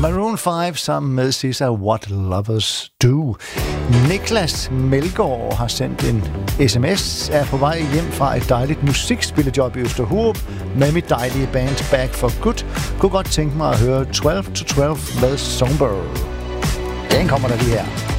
Maroon 5 sammen med SZA, What Lovers Do. Niklas Melgaard har sendt en sms, er på vej hjem fra et dejligt musikspillejob i Østerhurup med mit dejlige band Back for Good. Kunne godt tænke mig at høre 12 to 12 med Songbird. Den kommer der lige her.